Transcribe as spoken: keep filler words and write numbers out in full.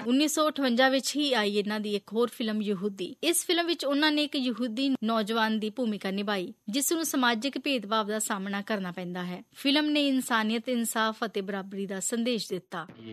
ਉੱਨੀ ਸੌ ਅਠਵੰਜਾ ਵਿੱਚ ਹੀ ਆਈ ਇਹਨਾਂ ਦੀ ਇੱਕ ਹੋਰ ਫਿਲਮ ਯਹੂਦੀ। ਇਸ ਫਿਲਮ ਵਿੱਚ ਉਹਨਾਂ ਨੇ ਇੱਕ ਯਹੂਦੀ ਨੌਜਵਾਨ ਦੀ ਭੂਮਿਕਾ ਨਿਭਾਈ ਜਿਸ ਨੂੰ ਸਮਾਜਿਕ ਭੇਦਭਾਵ ਦਾ ਸਾਹਮਣਾ ਕਰਨਾ ਪੈਂਦਾ ਹੈ। ਫਿਲਮ ਨੇ ਇਨਸਾਨੀਅਤ, ਇਨਸਾਫ ਅਤੇ ਬਰਾਬਰੀ ਦਾ ਸੰਦੇਸ਼ ਦਿੱਤਾ।